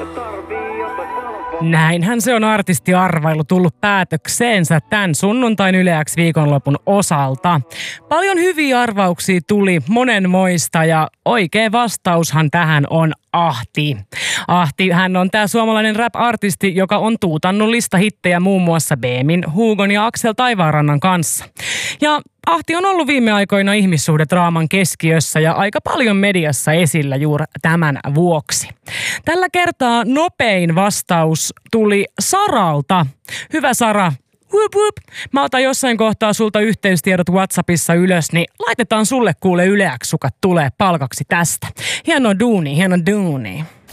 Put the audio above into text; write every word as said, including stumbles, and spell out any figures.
Näinhän se on artistiarvailu tullut päätökseensä tämän sunnuntain Yle X viikonlopun osalta. Paljon hyviä arvauksia tuli monenmoista ja oikea vastaushan tähän on Ahti. Ahti, hän on tää suomalainen rap-artisti, joka on tuutannut listahittejä muun muassa Beemin, Hugon ja Aksel Taivaanrannan kanssa. Ja Ahti on ollut viime aikoina ihmissuhdedraaman keskiössä ja aika paljon mediassa esillä juuri tämän vuoksi. Tällä kertaa nopein vastaus tuli Saralta. Hyvä Sara. Hup, hup. Mä otan jossain kohtaa sulta yhteystiedot WhatsAppissa ylös, niin laitetaan sulle kuule Yle X-sukat tulee palkaksi tästä. Hieno duuni, hieno duuni.